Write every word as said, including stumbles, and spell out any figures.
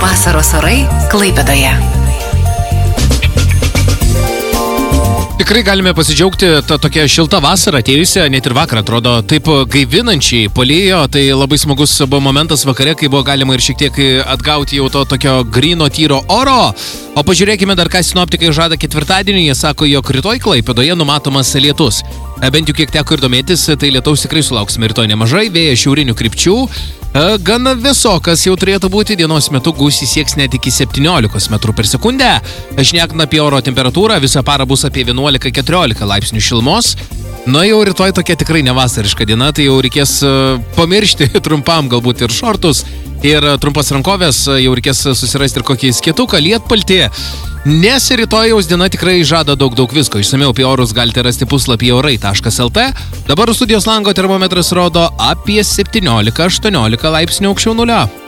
Vasaros orai Klaipėdoje. Tikrai galime pasidžiaugti tą tokią šiltą vasarą atėjusią, net ir vakar atrodo taip gaivinančiai palėjo, tai labai smagus buvo momentas vakare, kai buvo galima ir šiek tiek atgauti jau to tokio gryno tyro oro. O pažiūrėkime dar, ką sinoptikai žada ketvirtadienį, jie sako, jog rytoj Klaipėdoje numatomas lietus. Bent jau kiek teko ir domėtis, tai lietaus tikrai sulauksime rytoj nemažai, vėjas šiaurinių krypčių. Gana vėsokas jau turėtų būti, dienos metu gūsiai sieks net iki septyniolikos metrų per sekundę. Šnekant apie oro temperatūrą, visą parą bus apie vienuolika keturiolika laipsnių šilumos. Na jau rytoj tokia tikrai nevasariška diena, tai jau reikės pamiršti trumpam galbūt ir šortus, ir trumpas rankovės, jau reikės susirasti ir kokį skėtuką, lietpaltį. Nes rytojaus diena tikrai žada daug daug visko. Išsamiau apie orus galite rasti puslapyje orai taškas el tė. Dabar studijos lango termometras rodo apie septyniolika aštuoniolika laipsnių aukščiau nulio.